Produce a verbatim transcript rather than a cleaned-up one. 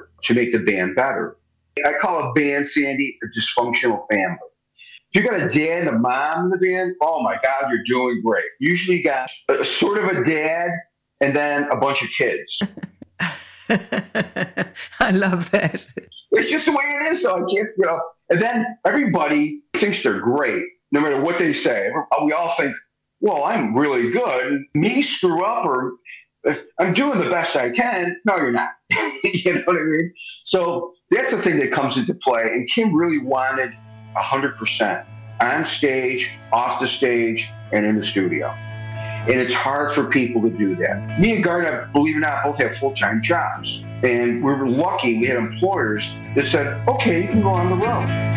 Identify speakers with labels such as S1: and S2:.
S1: together to make the band better. I call a band, Sandy, a dysfunctional family. If you got a dad and a mom in the band, oh my God, you're doing great. Usually you got a, sort of a dad and then a bunch of kids.
S2: I love that.
S1: It's just the way it is, though. I can't, you know. And then everybody thinks they're great, no matter what they say. We all think, well, I'm really good. Me screw up, or I'm doing the best I can. No, you're not. You know what I mean? So that's the thing that comes into play. And Kim really wanted one hundred percent on stage, off the stage, and in the studio. And it's hard for people to do that. Me and Garnet, believe it or not, both have full-time jobs. And we were lucky we had employers that said, okay, you can go on the road.